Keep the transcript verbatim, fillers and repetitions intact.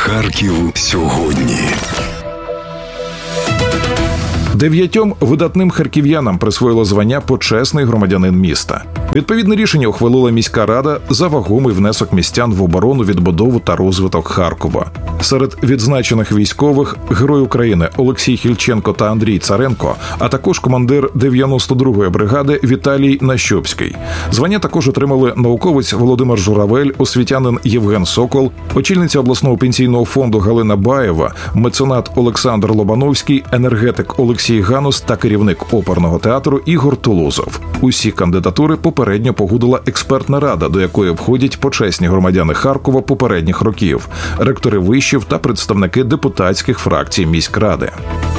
Харків сьогодні. Дев'ятьом видатним харків'янам присвоїло звання «Почесний громадянин міста». Відповідне рішення ухвалила міська рада за вагомий внесок містян в оборону, відбудову та розвиток Харкова. Серед відзначених військових – Герой України Олексій Хільченко та Андрій Царенко, а також командир дев'яносто другої бригади Віталій Нащопський. Звання також отримали науковець Володимир Журавель, освітянин Євген Сокол, очільниця обласного пенсійного фонду Галина Баєва, меценат Олександр Лобановський, енергетик Олексій Ганус та керівник оперного театру Ігор Тулузов. Усі кандидатури попередньо погодила експертна рада, до якої входять почесні громадяни Харкова попередніх років, ректори вишів та представники депутатських фракцій міськради.